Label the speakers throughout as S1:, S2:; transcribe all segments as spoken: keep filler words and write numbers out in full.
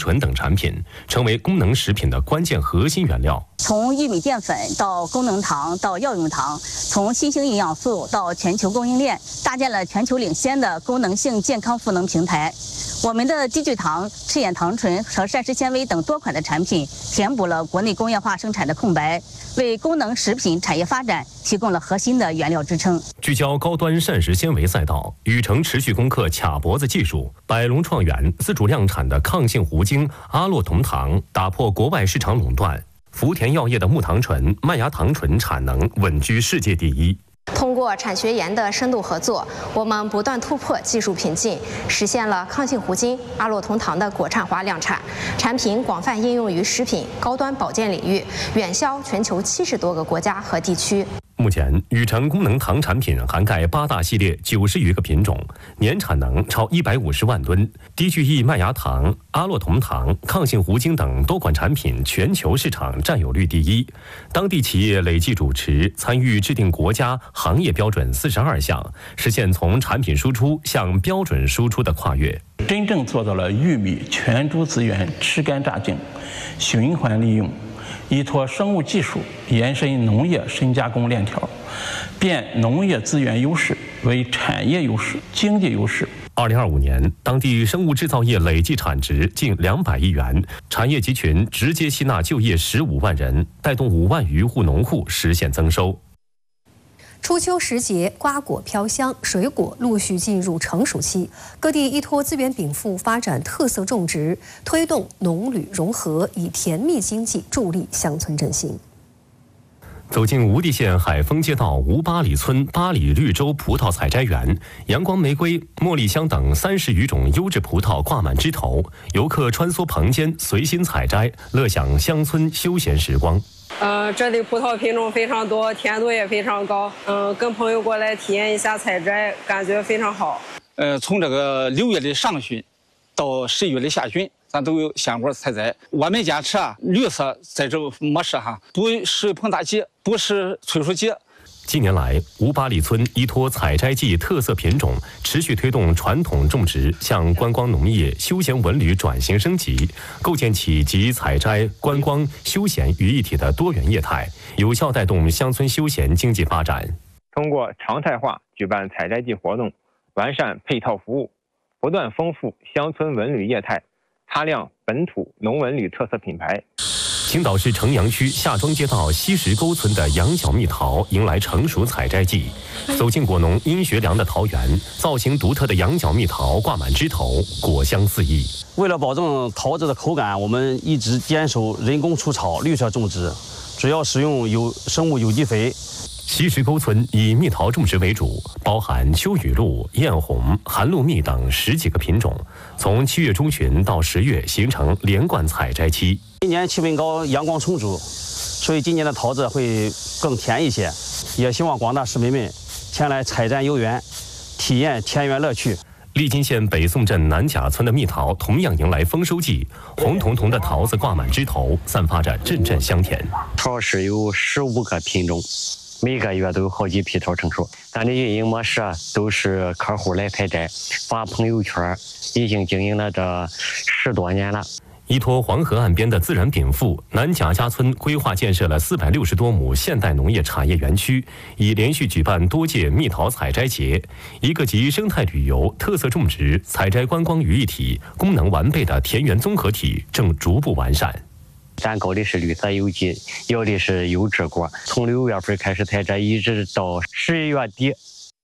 S1: 醇等产品，成为功能食品的关键核心原料。
S2: 从玉米淀粉到功能糖到药用糖，从新兴营养素到全球供应链，搭建了全球领先的功能性健康赋能平台。我们的低聚糖、赤眼糖醇和膳食纤维等多款的产品，填补了国内工业化生产的空白，为功能食品产业发展提供了核心的原料支撑。
S1: 聚焦高端膳食纤维赛道，禹城持续攻克卡脖子技术，百龙创源自主量产的抗性糊精阿洛酮糖打破国外市场垄断。福田药业的木糖醇、麦芽糖醇产能稳居世界第一。
S3: 通过产学研的深度合作，我们不断突破技术瓶颈，实现了抗性糊精阿洛酮糖的国产化量产，产品广泛应用于食品、高端保健领域，远销全球七十多个国家和地区。
S1: 目前，禹城功能糖产品涵盖八大系列九十余个品种，年产能超一百五十万吨。低聚乙麦芽糖、阿洛酮糖、抗性糊精等多款产品全球市场占有率第一。当地企业累计主持参与制定国家行业标准四十二项，实现从产品输出向标准输出的跨越。
S4: 真正做到了玉米全株资源吃干榨净、循环利用。依托生物技术延伸农业深加工链条，变农业资源优势为产业优势、经济优势。
S1: 二零二五年，当地生物制造业累计产值近两百亿元，产业集群直接吸纳就业十五万人，带动五万余户农户实现增收。
S5: 初秋时节，瓜果飘香，水果陆续进入成熟期。各地依托资源禀赋，发展特色种植，推动农旅融合，以甜蜜经济助力乡村振兴。
S1: 走进吴地县海丰街道吴八里村八里绿洲葡萄采摘园，阳光玫瑰、茉莉香等三十余种优质葡萄挂满枝头，游客穿梭棚间，随心采摘，乐享乡村休闲时光。
S6: 呃，这里葡萄品种非常多，甜度也非常高。嗯、呃，跟朋友过来体验一下采摘，感觉非常好。
S7: 呃，从这个六月的上旬到十一月的下旬，咱都有鲜果采摘。我们坚持啊，绿色栽种模式哈，不施膨大剂，不施催熟剂。
S1: 近年来，吴八里村依托采摘季特色品种，持续推动传统种植向观光农业、休闲文旅转型升级，构建起集采摘、观光、休闲于一体的多元业态，有效带动乡村休闲经济发展。
S8: 通过常态化举办采摘季活动，完善配套服务，不断丰富乡村文旅业态，擦亮本土农文旅特色品牌。
S1: 青岛市城阳区夏庄街道西石沟村的羊角蜜桃迎来成熟采摘季，走进果农殷学良的桃园，造型独特的羊角蜜桃挂满枝头，果香四溢。
S9: 为了保证桃子的口感，我们一直坚守人工除草、绿色种植，主要使用有生物有机肥。
S1: 西石沟村以蜜桃种植为主，包含秋雨露、艳红、寒露蜜等十几个品种。从七月中旬到十月形成连贯采摘期。
S9: 今年气温高，阳光充足，所以今年的桃子会更甜一些。也希望广大市民们前来采摘游园，体验田园乐趣。
S1: 利津县北宋镇南甲村的蜜桃同样迎来丰收季，红彤彤的桃子挂满枝头，散发着阵阵香甜。
S10: 桃是有十五个品种。每个月都有好几批桃成熟，咱的运营模式都是客户来采摘，发朋友圈，已经经营了这十多年了。
S1: 依托黄河岸边的自然禀赋，南贾家村规划建设了四百六十多亩现代农业产业园区，已连续举办多届蜜桃采摘节，一个集生态旅游、特色种植、采摘观光于一体、功能完备的田园综合体正逐步完善。
S10: 咱搞的是绿色有机，要的是优质果，从六月份开始采摘，一直到十一月底。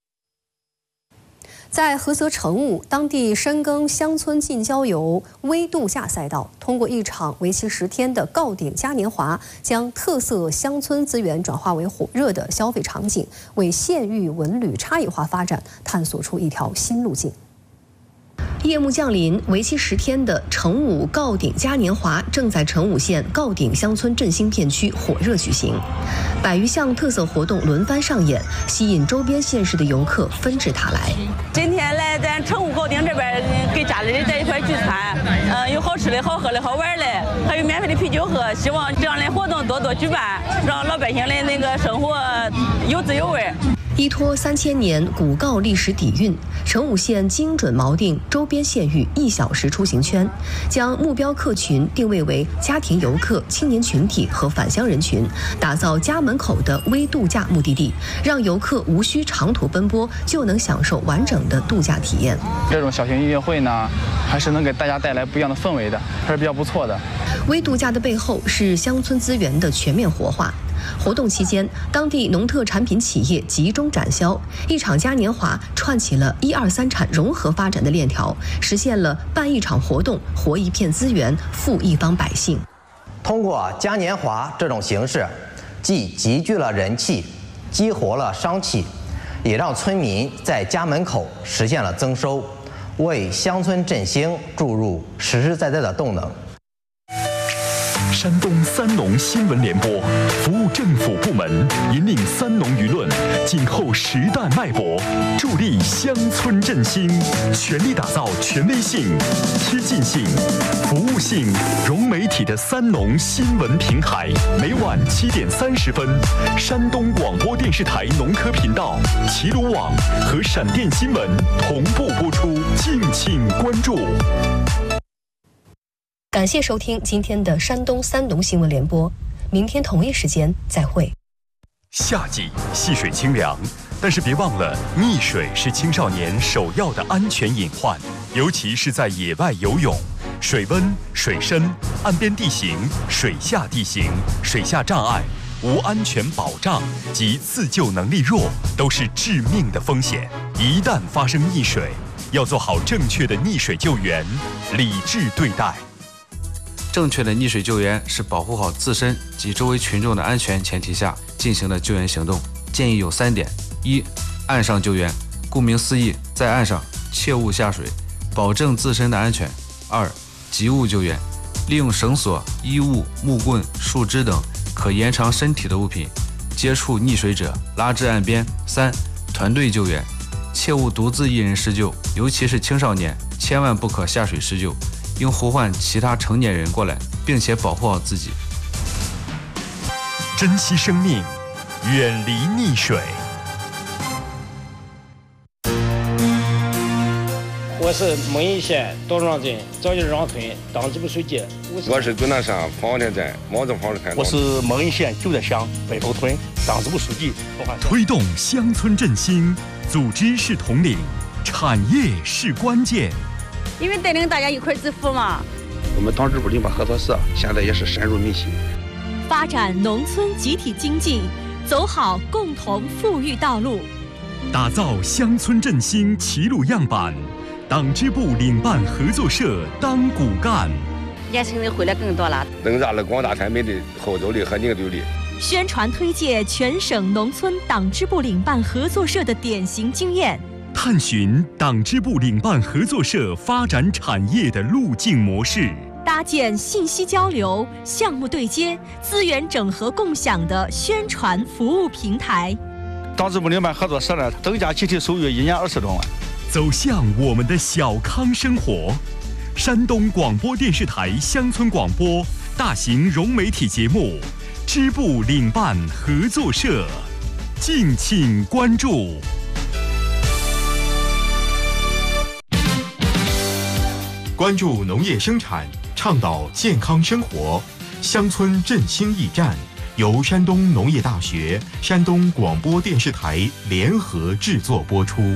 S5: 在菏泽成武，当地深耕乡村近郊游微度假赛道，通过一场为期十天的告顶嘉年华，将特色乡村资源转化为火热的消费场景，为县域文旅差异化发展探索出一条新路径。夜幕降临，为期十天的成武告顶嘉年华正在成武县告顶乡村振兴片区火热举行，百余项特色活动轮番上演，吸引周边县市的游客纷至沓来。
S2: 今天来咱成武告顶这边跟家里人在一块聚餐，呃，有好吃的好喝的好玩的，还有免费的啤酒喝。希望这样的活动多多举办，让老百姓的那个生活有滋有味。
S5: 依托三千年古诰历史底蕴，成武县精准锚定周边县域一小时出行圈，将目标客群定位为家庭游客、青年群体和返乡人群，打造家门口的微度假目的地，让游客无需长途奔波就能享受完整的度假体验。
S11: 这种小型音乐会呢，还是能给大家带来不一样的氛围的，还是比较不错的。
S5: 微度假的背后是乡村资源的全面活化。活动期间，当地农特产品企业集中展销，一场嘉年华串起了一二三产融合发展的链条，实现了办一场活动活一片资源，富一方百姓。
S12: 通过嘉年华这种形式，既集聚了人气，激活了商气，也让村民在家门口实现了增收，为乡村振兴注入实实在在的动能。
S13: 山东三农新闻联播，服务政府部门，引领三农舆论，紧扣时代脉搏，助力乡村振兴，全力打造权威性、贴近性、服务性、融媒体的三农新闻平台。每晚七点三十分，山东广播电视台农科频道、齐鲁网和闪电新闻同步播出，敬请关注。
S5: 感谢收听今天的山东三农新闻联播，明天同一时间再会。
S13: 夏季戏水清凉，但是别忘了，溺水是青少年首要的安全隐患，尤其是在野外游泳，水温、水深、岸边地形、水下地形、水下障碍、无安全保障及自救能力弱，都是致命的风险。一旦发生溺水，要做好正确的溺水救援，理智对待。
S14: 正确的溺水救援是保护好自身及周围群众的安全前提下进行的救援行动。建议有三点：一、岸上救援，顾名思义，在岸上切勿下水，保证自身的安全；二、急物救援，利用绳索、衣物、木棍、树枝等可延长身体的物品，接触溺水者拉至岸边；三、团队救援，切勿独自一人施救，尤其是青少年，千万不可下水施救，应呼唤其他成年人过来，并且保护好自己。
S13: 珍惜生命，远离溺水。
S15: 我是蒙阴县道庄镇赵家庄村党支部书记。
S16: 我是终南山方田镇毛泽房村。
S17: 我是蒙阴县旧德乡北头村党支部书记。
S13: 推动乡村振兴，组织是统领，产业是关键。
S2: 因为带领大家一块致富嘛。
S18: 我们党支部领办合作社现在也是深入民心，
S19: 发展农村集体经济，走好共同富裕道路，
S13: 打造乡村振兴齐鲁样板。党支部领办合作社当骨干，
S2: 年轻人回来更多了，
S16: 增大了广大村民的号召力和凝聚力。
S19: 宣传推介全省农村党支部领办合作社的典型经验，
S13: 探寻党支部领办合作社发展产业的路径模式，
S19: 搭建信息交流、项目对接、资源整合共享的宣传服务平台。
S17: 党支部领办合作社呢，增加集体收入一年二十多万。
S13: 走向我们的小康生活。山东广播电视台乡村广播大型融媒体节目支部领办合作社，敬请关注。
S20: 关注农业生产，倡导健康生活，乡村振兴驿站由山东农业大学、山东广播电视台联合制作播出。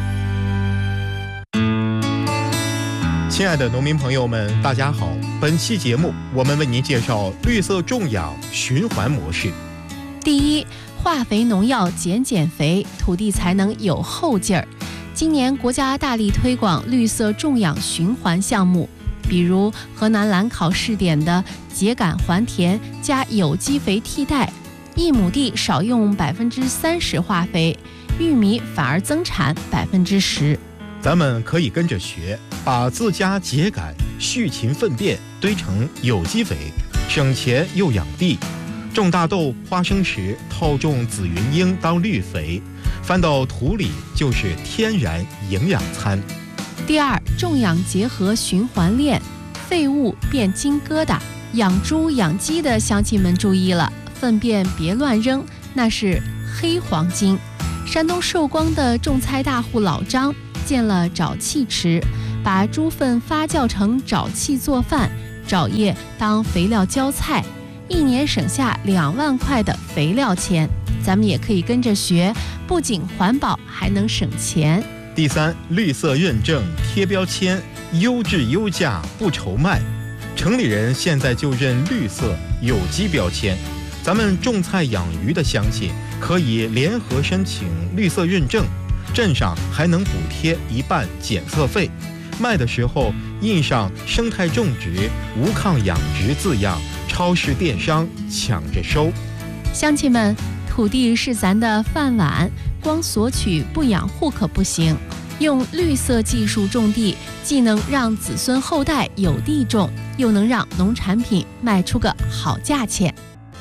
S21: 亲爱的农民朋友们，大家好！本期节目我们为您介绍绿色种养循环模式。
S22: 第一，化肥农药减减肥，土地才能有后劲儿。今年国家大力推广绿色种养循环项目，比如河南兰考试点的秸秆还田加有机肥替代，一亩地少用百分之三十化肥，玉米反而增产百分之十。
S21: 咱们可以跟着学，把自家秸秆、畜禽粪便堆成有机肥，省钱又养地。种大豆、花生时套种紫云英当绿肥，翻到土里就是天然营养餐。
S22: 第二，种养结合循环链，废物变金疙瘩。养猪养鸡的乡亲们注意了，粪便别乱扔，那是黑黄金。 山东寿光的种菜大户老张建了沼气池，把猪粪发酵成沼气做饭，沼液当肥料浇菜，一年省下两万块的肥料钱。咱们也可以跟着学，不仅环保，还能省钱。
S21: 第三，绿色认证贴标签，优质优价不愁卖。城里人现在就认绿色有机标签，咱们种菜养鱼的乡亲可以联合申请绿色认证，镇上还能补贴一半检测费。卖的时候印上生态种植、无抗养殖字样，超市电商抢着收。
S22: 乡亲们，土地是咱的饭碗，光索取不养护可不行。用绿色技术种地，既能让子孙后代有地种，又能让农产品卖出个好价钱。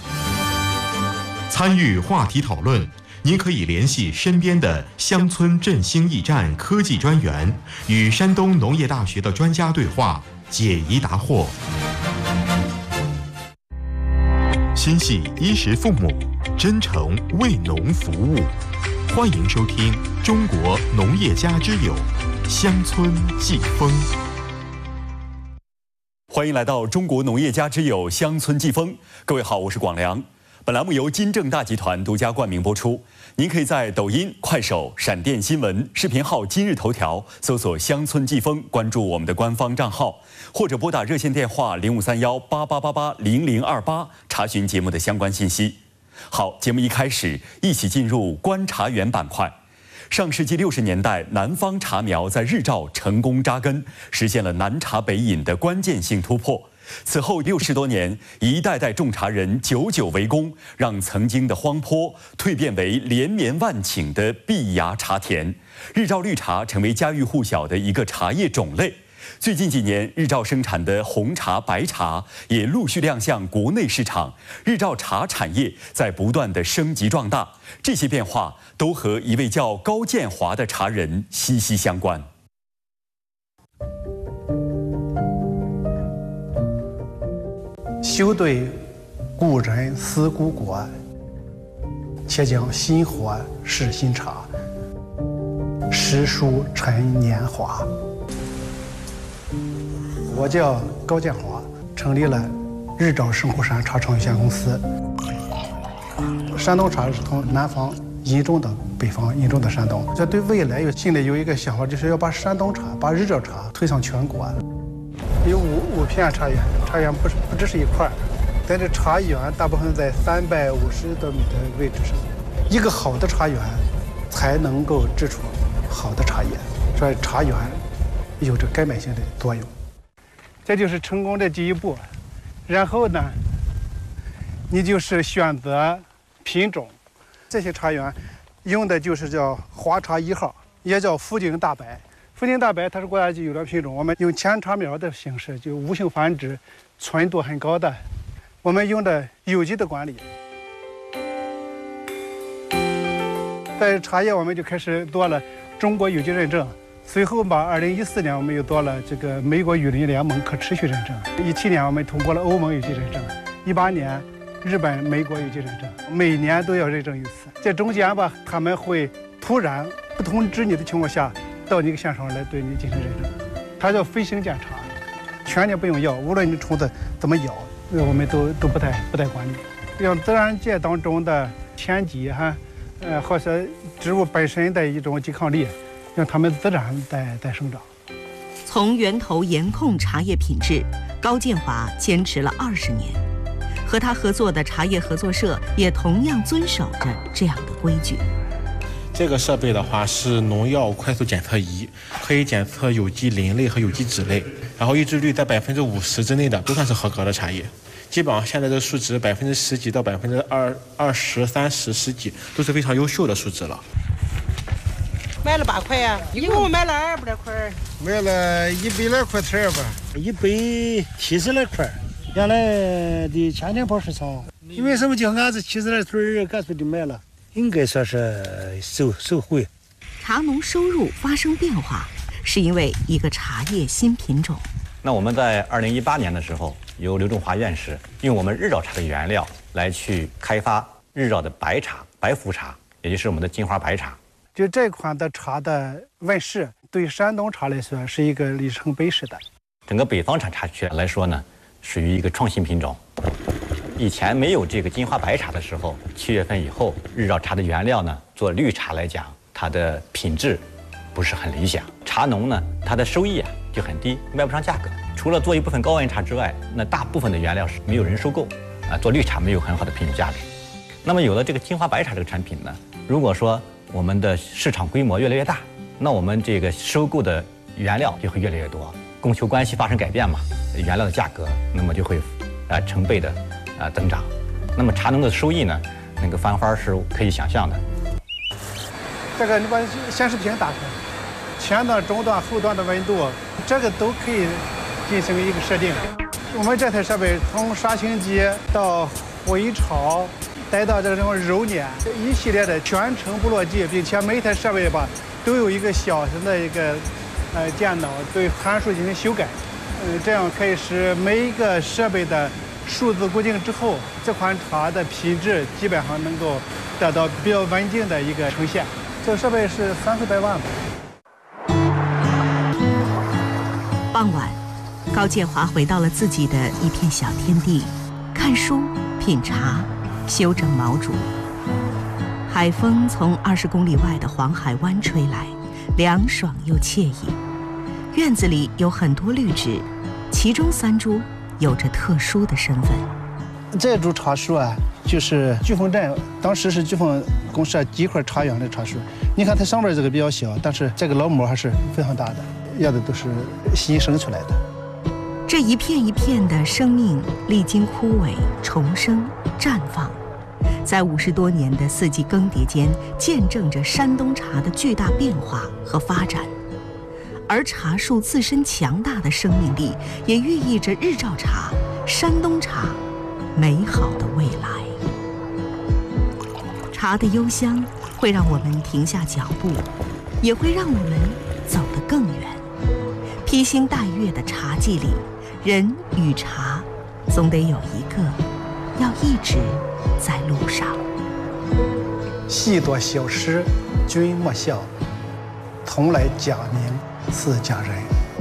S20: 参与话题讨论，您可以联系身边的乡村振兴驿站科技专员，与山东农业大学的专家对话，解疑答惑。心系衣食父母，真诚为农服务。欢迎收听《中国农业家之友》乡村季风。
S3: 欢迎来到《中国农业家之友》乡村季风。各位好，我是广良。本栏目由金正大集团独家冠名播出。您可以在抖音、快手、闪电新闻、视频号今日头条搜索“乡村季风”，关注我们的官方账号，或者拨打热线电话零五三幺八八八八零零二八查询节目的相关信息。好，节目一开始，一起进入观察员板块。上世纪六十年代，南方茶苗在日照成功扎根，实现了南茶北饮的关键性突破。此后六十多年，一代代种茶人久久为功，让曾经的荒坡蜕变为连绵万顷的碧芽茶田。日照绿茶成为家喻户晓的一个茶叶种类。最近几年，日照生产的红茶、白茶也陆续亮相国内市场，日照茶产业在不断的升级壮大。这些变化都和一位叫高建华的茶人息息相关。
S4: 休对故人思故国，且将新火试新茶，诗书陈年华。我叫高建华，成立了日照圣湖山茶厂有限公司。山东茶是从南方引种的，北方引种的山东。这对未来有心里有一个想法，就是要把山东茶、把日照茶推向全国。有五五片茶园，茶园不是不只是一块，但这茶园大部分在三百五十多米的位置上。一个好的茶园，才能够制出好的茶叶，所以茶园有着改卖性的作用。这就是成功的第一步，然后呢，你就是选择品种。这些茶园用的就是叫华茶一号，也叫福鼎大白。福鼎大白它是国家级优良品种，我们用扦插苗的形式，就无性繁殖，纯度很高的。我们用的有机的管理。在茶叶我们就开始做了中国有机认证。随后吧，二零一四年我们又做了这个美国雨林联盟可持续认证，一七年我们通过了欧盟有机认证，一八年日本、美国有机认证，每年都要认证一次。这中间吧，他们会突然不通知你的情况下，到你个现场来对你进行认证，它叫飞行检查，全年不用药，无论你虫子怎么咬，我们都都不太不太管理。让自然界当中的天敌哈，呃，或者植物本身的一种抵抗力。让它们自然在在生长。
S23: 从源头严控茶叶品质，高建华坚持了二十年。和他合作的茶叶合作社也同样遵守着这样的规矩。
S24: 这个设备的话是农药快速检测仪，可以检测有机磷类和有机酯类，然后抑制率在百分之五十之内的都算是合格的茶叶。基本上现在的数值百分之十几到百分之二二十三十十几都是非常优秀的数值了。
S25: 买了八块呀、啊，一共买了二百来块，
S4: 买了一百来块钱吧，
S25: 一百七十来块。原来的前天跑市场，因为什么叫俺是七十来岁干脆就买了，应该说是受受惠。
S23: 茶农收入发生变化，是因为一个茶叶新品种。
S26: 那我们在二零一八年的时候，由刘仲华院士用我们日照茶的原料来去开发日照的白茶、白福茶。 也就是我们的金花白茶。
S4: 就这款的茶的问世，对山东茶来说是一个里程碑式的。
S26: 整个北方产茶区来说呢，属于一个创新品种。以前没有这个金花白茶的时候，七月份以后，日照茶的原料呢，做绿茶来讲，它的品质不是很理想。茶农呢，它的收益啊就很低，卖不上价格。除了做一部分高原茶之外，那大部分的原料是没有人收购，啊，做绿茶没有很好的品质价值。那么有了这个金花白茶这个产品呢，如果说我们的市场规模越来越大，那我们这个收购的原料就会越来越多，供求关系发生改变嘛，原料的价格那么就会啊成倍的啊增长，那么茶农的收益呢，那个翻番是可以想象的。
S4: 这个你把显示屏打开，前段、中段、后段的温度，这个都可以进行一个设定。我们这台设备从杀青机到回潮，带到这种揉捻，一系列的全程不落地，并且每一台设备吧都有一个小型的一个呃电脑对函数进行修改，嗯，这样可以使每一个设备的数字固定之后，这款茶的品质基本上能够得到比较稳定的一个呈现。这个设备是三四百万吧。
S23: 傍晚，高建华回到了自己的一片小天地，看书、品茶、修整毛竹。海风从二十公里外的黄海湾吹来，凉爽又惬意。院子里有很多绿植，其中三株有着特殊的身份。
S4: 这株茶树啊，就是巨峰镇当时是巨峰公社几块茶园的茶树。你看它上面这个比较小，但是这个老模还是非常大的，叶子都是新生出来的。
S23: 这一片一片的生命历经枯萎、重生、绽放，在五十多年的四季更迭间，见证着山东茶的巨大变化和发展。而茶树自身强大的生命力，也寓意着日照茶、山东茶美好的未来。茶的幽香会让我们停下脚步，也会让我们走得更远。披星戴月的茶季里，人与茶总得有一个要一直在路上。
S4: 戏多小事君莫笑，同来佳名似佳人。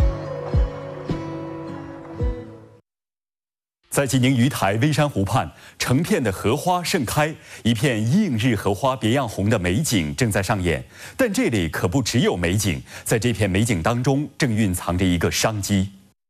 S3: 在济宁鱼台微山湖畔，成片的荷花盛开，一片映日荷花别样红的美景正在上演。但这里可不只有美景，在这片美景当中，正蕴藏着一个商机。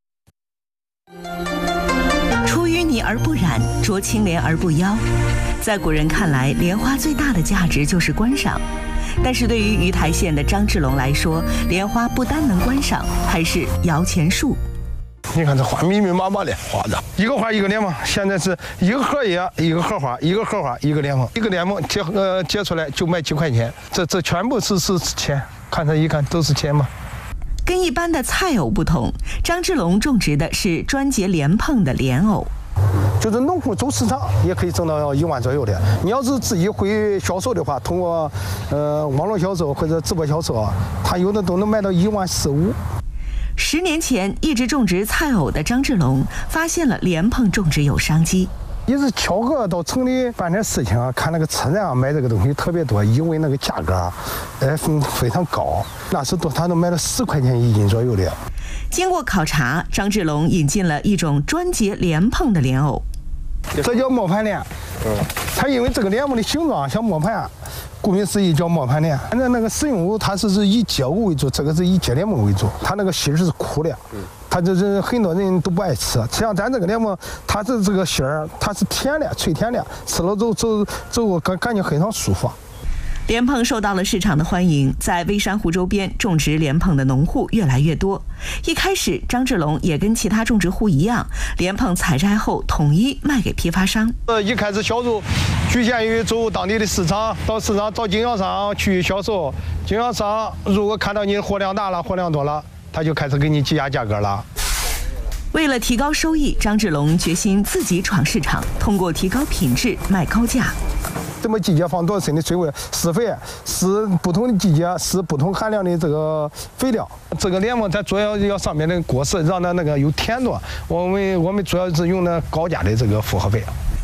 S23: 出淤泥而不染，濯清涟而不妖。在古人看来，莲花最大的价值就是观赏。但是对于鱼台县的张志龙来说，莲花不单能观赏，还是摇钱树。
S1: 你看这花密密麻麻的花着，一个花一个莲蓬，现在是一个荷叶一个荷花，一个荷花一个莲蓬，一个莲蓬结呃结出来就卖几块钱，这这全部是是钱，看它一看都是钱嘛。
S23: 跟一般的菜藕不同，张志龙种植的是专结莲蓬的莲藕。
S1: 就是农户走市场也可以挣到一万左右的。你要是自己会销售的话，通过呃网络销售或者直播销售，他有的都能卖到一万四五。
S23: 十年前，一直种植菜藕的张志龙发现了莲蓬种植有商机。
S1: 也是巧合到城里办点事情啊，看那个车站啊买这个东西特别多，因为那个价格啊，哎非常高，那时都他都卖了十块钱一斤左右的。
S23: 经过考察，张志龙引进了一种专结莲蓬的莲藕，
S1: 这叫磨盘莲。嗯，它因为这个莲蓬的形状像磨盘，顾名思义叫磨盘莲。反正那个食用物它是是以结物为主，这个是以结莲蓬为主。它那个芯是苦的，它就是很多人都不爱吃。像咱这个莲蓬，它是这个芯儿，它是甜的，脆甜的，吃了之后之后之后感感觉非常舒服。
S23: 莲蓬受到了市场的欢迎，在微山湖周边种植莲蓬的农户越来越多。一开始，张志龙也跟其他种植户一样，莲蓬采摘后统一卖给批发商。
S1: 呃，一开始销售局限于走当地的市场，到市场找经销商去销售。经销商如果看到你货量大了、货量多了，他就开始给你积压价格了。
S23: 为了提高收益，张志龙决心自己闯市场，通过提高品质卖高价。
S1: 什么季节放多少升的水位，施肥施不同的季节施不同含量的这个肥料。这个莲蓬它主要要上面的果实让它那个有甜度，我们我们主要是用的高价的这个复合肥。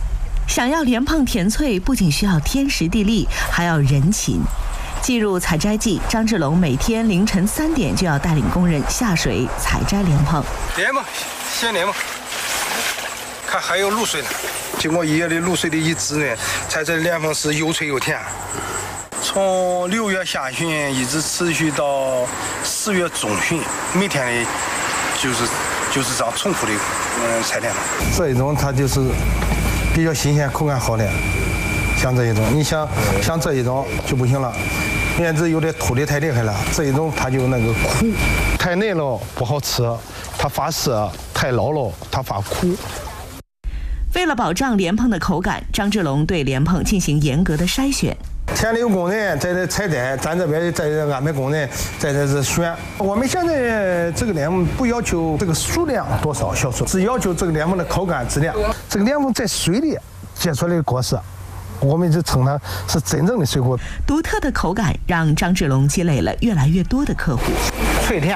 S23: 想要莲蓬甜脆，不仅需要天时地利，还要人勤。进入采摘季，张志龙每天凌晨三点就要带领工人下水采摘莲蓬。
S1: 莲蓬，鲜莲蓬，看还有露水呢。经过一夜的露水的一滋润，采摘的莲蓬是又脆又甜。从六月下旬一直持续到十月中旬，每天的就是就是这样重复的嗯采莲蓬。这一种它就是比较新鲜，口感好的。像这一种，你像像这一种就不行了，叶子有点吐的太厉害了，这一种它就那个苦，太嫩了不好吃，它发涩；太老了它发苦。
S23: 为了保障莲蓬的口感，张志龙对莲蓬进行严格的筛选。
S1: 田里有工人在这采摘，咱这边在这安排工人在这是选。我们现在这个莲蓬不要求这个数量多少销售，只要求这个莲蓬的口感质量。这个莲蓬在水里结出来的果实，我们就称它是真正的水果。
S23: 独特的口感让张志龙积累了越来越多的客户。
S6: 脆甜，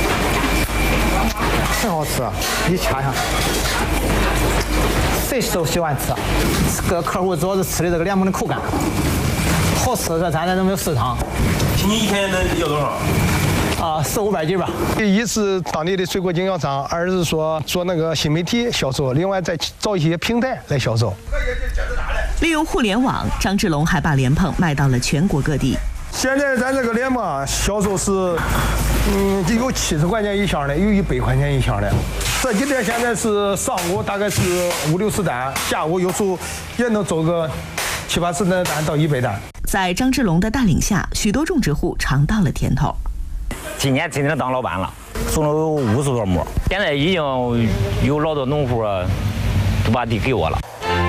S6: 很好吃，一掐下，谁都喜欢吃。这个客户主要是吃的这个莲蓬的口感好吃，这咱这都没有市场。
S7: 平均一天能要多少？
S6: 啊，四五百斤吧。
S1: 一是当地的水果经销商，二是说做那个新媒体销售，另外再找一些平台来销售。
S23: 利用互联网，张志龙还把莲蓬卖到了全国各地。
S1: 现在咱这个莲蓬销售是，嗯，有七十块钱一箱的，有一百块钱一箱的。这几天现在是上午大概是五六十单，下午有时候也能走个七八十单到一百单。
S23: 在张志龙的带领下，许多种植户尝到了甜头。
S7: 今年真的当老板了，种了有五十多亩，现在已经有老多农户都把地给我了。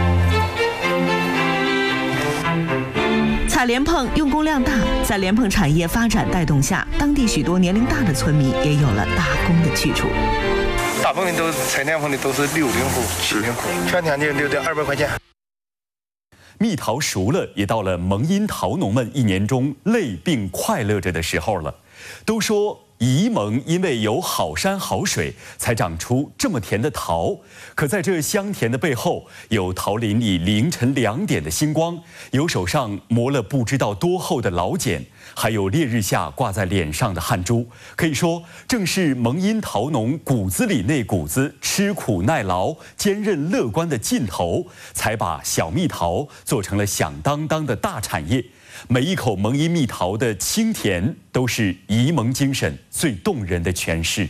S23: 采莲蓬用工量大，在莲蓬产业发展带动下，当地许多年龄大的村民也有了打工的去处。
S1: 大部分都采莲蓬的都是六零后、七零后，全天的六点二百块钱。
S3: 蜜桃熟了，也到了蒙阴桃农们一年中累并快乐着的时候了。都说沂蒙因为有好山好水，才长出这么甜的桃。可在这香甜的背后，有桃林里凌晨两点的星光，有手上磨了不知道多厚的老茧，还有烈日下挂在脸上的汗珠。可以说，正是蒙阴桃农骨子里那股子吃苦耐劳、坚韧乐观的劲头，才把小蜜桃做成了响当当的大产业。每一口蒙阴蜜桃的清甜，都是沂蒙精神最动人的诠释。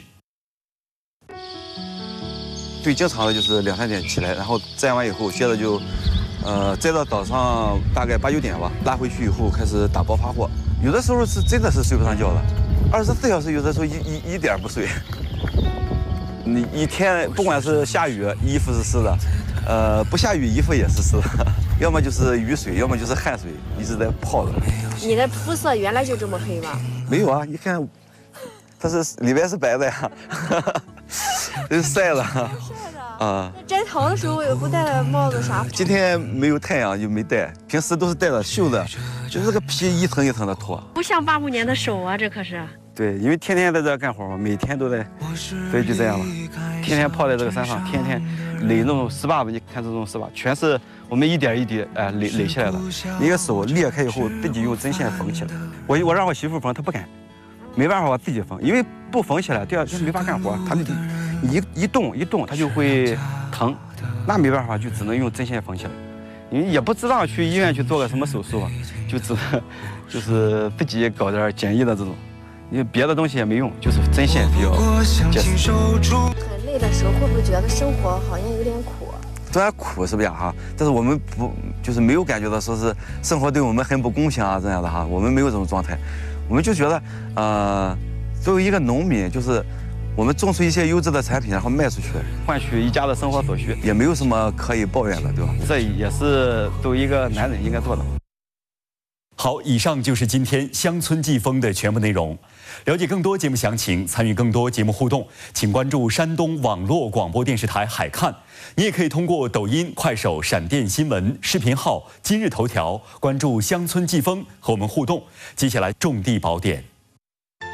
S8: 最经常的就是两三点起来，然后摘完以后，接着就，呃，摘到早上大概八九点吧，拉回去以后开始打包发货。有的时候是真的是睡不上觉的，二十四小时有的时候一一一点不睡。你一天不管是下雨，衣服是湿的。呃，不下雨衣服也是湿的，要么就是雨水，要么就是汗水，一直在泡着。
S9: 你的肤色原来就这么黑吗？
S8: 没有啊，你看，它是里边是白的呀，这是晒的。啊。
S9: 摘桃的时候也不戴帽子啥？
S8: 今天没有太阳就没戴，平时都是戴着绣的，就是这个皮一层一层的脱。
S9: 不像八五年的手啊，这可是。
S8: 对，因为天天在这干活嘛，每天都在，所以就这样了。天天泡在这个山上，天天垒那种丝粑粑，你看这种丝粑，全是我们一点一滴哎垒垒起来的。一个手裂开以后，自己用针线缝起来。我我让我媳妇缝，她不敢，没办法我自己缝，因为不缝起来，第二天没法干活。她一一动一动，她就会疼，那没办法，就只能用针线缝起来。因为也不知道去医院去做个什么手术，就只能就是自己搞点简易的这种。因为别的东西也没用，就是针线比较结实。
S9: 很累的时候，会不会觉得生活好像有点苦？
S8: 虽然苦是不是哈？但是我们不就是没有感觉到说是生活对我们很不公平啊这样的哈，我们没有这种状态，我们就觉得呃，作为一个农民，就是我们种出一些优质的产品，然后卖出去，换取一家的生活所需，也没有什么可以抱怨的，对吧？这也是作为一个男人应该做的。
S3: 好，以上就是今天乡村季风的全部内容。了解更多节目详情，参与更多节目互动，请关注山东网络广播电视台海看。你也可以通过抖音、快手、闪电新闻视频号、今日头条关注乡村季风和我们互动。接下来种地宝典。